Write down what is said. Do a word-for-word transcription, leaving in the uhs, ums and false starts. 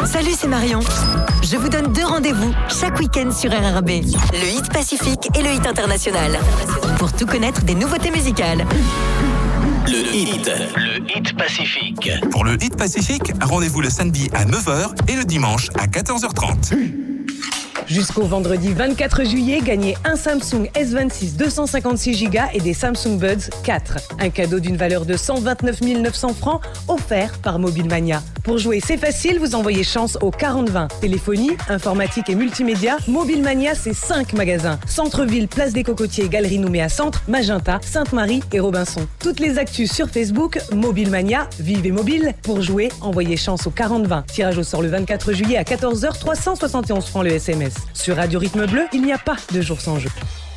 Salut, c'est Marion. Je vous donne deux rendez-vous chaque week-end sur R R B. Le hit Pacifique et le hit international. Pour tout connaître des nouveautés musicales. Le hit, le hit Pacifique. Pour le hit Pacifique, rendez-vous le samedi à neuf heures et le dimanche à quatorze heures trente. Jusqu'au vendredi vingt-quatre juillet, gagnez un Samsung S vingt-six deux cent cinquante-six giga et des Samsung Buds quatre. Un cadeau d'une valeur de cent vingt-neuf mille neuf cents francs offert par Mobile Mania. Pour jouer, c'est facile, vous envoyez chance au quarante vingt. Téléphonie, informatique et multimédia, Mobile Mania, c'est cinq magasins. Centre-ville, Place des Cocotiers, Galerie Nouméa Centre, Magenta, Sainte-Marie et Robinson. Toutes les actus sur Facebook, Mobile Mania, Vive et Mobile. Pour jouer, envoyez chance au quarante vingt. Tirage au sort le vingt-quatre juillet à quatorze heures, trois cent soixante et onze francs le S M S. Sur Radio Rythme Bleu, il n'y a pas de jour sans jeu.